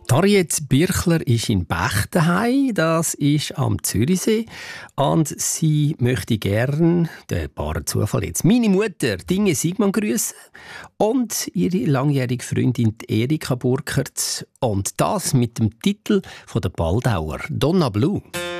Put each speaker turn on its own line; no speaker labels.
Harriet Birchler ist in Bechtenheim, das ist am Zürichsee. Und sie möchte gerne, der bare Zufall jetzt, meine Mutter, Dinge Sigmund, grüßen und ihre langjährige Freundin Erika Burkert. Und das mit dem Titel von der Baldauer, Donna Blue.